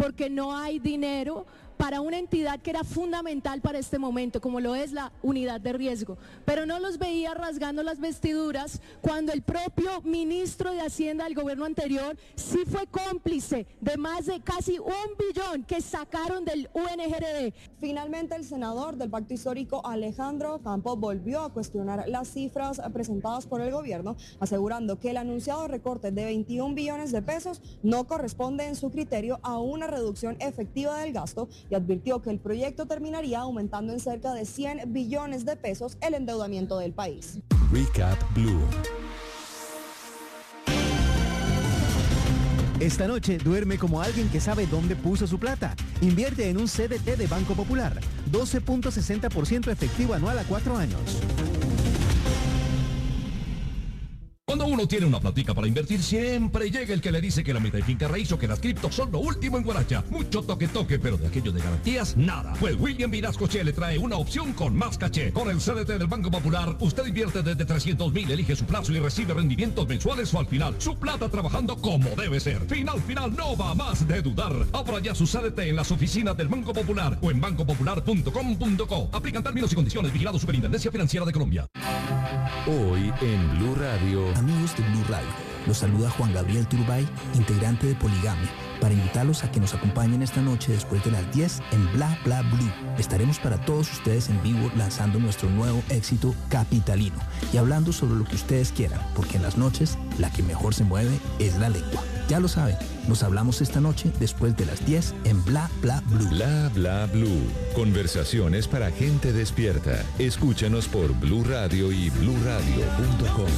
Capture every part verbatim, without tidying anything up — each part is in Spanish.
porque no hay dinero para una entidad que era fundamental para este momento, como lo es la unidad de riesgo. Pero no los veía rasgando las vestiduras cuando el propio ministro de Hacienda del gobierno anterior sí fue cómplice de más de casi un billón que sacaron del U N G R D. Finalmente, el senador del Pacto Histórico, Alejandro Campo, volvió a cuestionar las cifras presentadas por el gobierno, asegurando que el anunciado recorte de veintiún billones de pesos no corresponde en su criterio a una reducción efectiva del gasto, y advirtió que el proyecto terminaría aumentando en cerca de cien billones de pesos el endeudamiento del país. Recap Blue. Esta noche duerme como alguien que sabe dónde puso su plata. Invierte en un C D T de Banco Popular. doce punto sesenta por ciento efectivo anual a cuatro años. Cuando uno tiene una platica para invertir, siempre llega el que le dice que la mitad de finca raíz o que las criptos son lo último en Guaracha. Mucho toque toque, pero de aquello de garantías, nada. Pues William Vinascoche le trae una opción con más caché. Con el C D T del Banco Popular, usted invierte desde trescientos mil, elige su plazo y recibe rendimientos mensuales o al final. Su plata trabajando como debe ser. Final, final, no va más de dudar. Abra ya su C D T en las oficinas del Banco Popular o en banco popular punto com punto co. Aplican términos y condiciones. Vigilado Superintendencia Financiera de Colombia. Hoy en Blue Radio. Amigos de Blue Radio, los saluda Juan Gabriel Turbay, integrante de Poligamia, para invitarlos a que nos acompañen esta noche después de las diez en Bla Bla Blue. Estaremos para todos ustedes en vivo lanzando nuestro nuevo éxito capitalino y hablando sobre lo que ustedes quieran, porque en las noches la que mejor se mueve es la lengua. Ya lo saben, nos hablamos esta noche después de las diez en Bla Bla Blue. Bla Bla Blue. Conversaciones para gente despierta. Escúchanos por Blue Radio y blue radio punto com.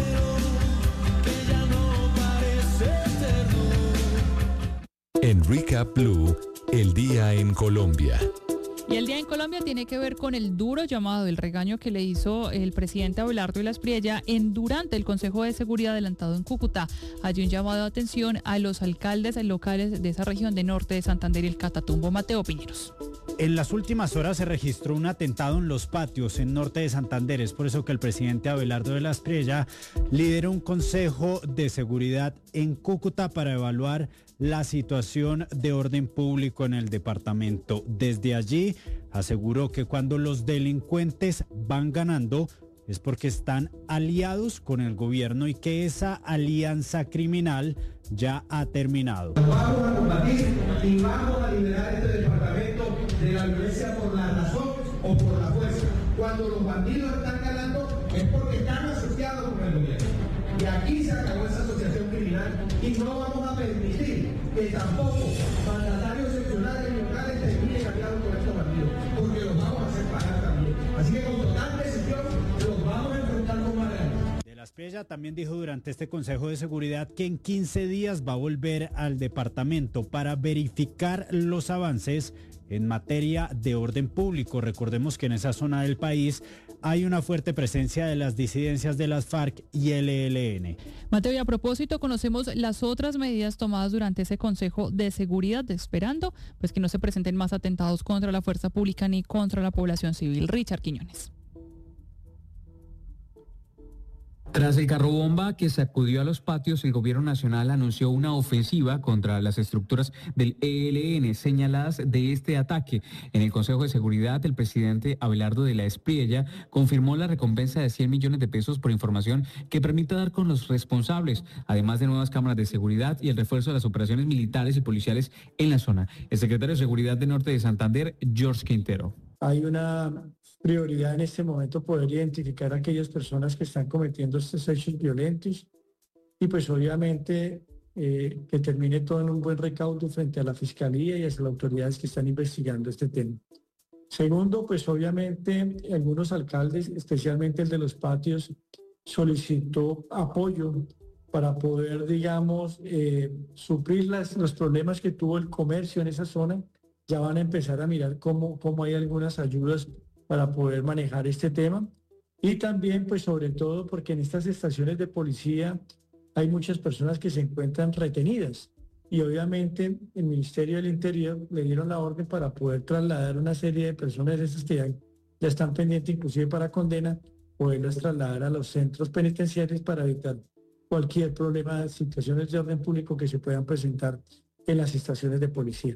En Recap Blue, el día en Colombia. Y el día en Colombia tiene que ver con el duro llamado, el regaño que le hizo el presidente Abelardo Illas Priella en durante el Consejo de Seguridad adelantado en Cúcuta. Hay un llamado de atención a los alcaldes locales de esa región de norte de Santander y el Catatumbo. Mateo Piñeros. En las últimas horas se registró un atentado en Los Patios, en norte de Santander. Es por eso que el presidente Abelardo Illas Priella lideró un consejo de seguridad en Cúcuta para evaluar la situación de orden público en el departamento. Desde allí aseguró que cuando los delincuentes van ganando es porque están aliados con el gobierno y que esa alianza criminal ya ha terminado. Vamos a combatir y vamos a liberar este departamento de la violencia por la razón o por la fuerza. Cuando los bandidos están ganando es porque están asociados con el gobierno. Y aquí se acabó esa asociación criminal y no vamos a permitir que tampoco mandatarios seccionales y locales terminen aliados con estos bandidos, porque los vamos a hacer pagar también. Así que con total decisión los vamos a enfrentar con manera. De Illas Priella también dijo durante este Consejo de Seguridad que en quince días va a volver al departamento para verificar los avances en materia de orden público. Recordemos que en esa zona del país hay una fuerte presencia de las disidencias de las FARC y el E L N. Mateo, y a propósito, conocemos las otras medidas tomadas durante ese Consejo de Seguridad, esperando pues que no se presenten más atentados contra la fuerza pública ni contra la población civil. Richard Quiñones. Tras el carro bomba que sacudió a Los Patios, el gobierno nacional anunció una ofensiva contra las estructuras del E L N señaladas de este ataque. En el Consejo de Seguridad, el presidente Abelardo Illas Priella confirmó la recompensa de cien millones de pesos por información que permita dar con los responsables, además de nuevas cámaras de seguridad y el refuerzo de las operaciones militares y policiales en la zona. El secretario de Seguridad de Norte de Santander, George Quintero. Hay una prioridad en este momento poder identificar a aquellas personas que están cometiendo estos hechos violentos y pues obviamente eh, que termine todo en un buen recaudo frente a la Fiscalía y a las autoridades que están investigando este tema. Segundo, pues obviamente algunos alcaldes, especialmente el de Los Patios, solicitó apoyo para poder, digamos, eh, suplir las, los problemas que tuvo el comercio en esa zona. Ya van a empezar a mirar cómo, cómo hay algunas ayudas para poder manejar este tema. Y también, pues sobre todo, porque en estas estaciones de policía hay muchas personas que se encuentran retenidas. Y obviamente el Ministerio del Interior le dieron la orden para poder trasladar una serie de personas de esas que ya, ya están pendientes inclusive para condena, poderlas trasladar a los centros penitenciarios para evitar cualquier problema, situaciones de orden público que se puedan presentar en las estaciones de policía.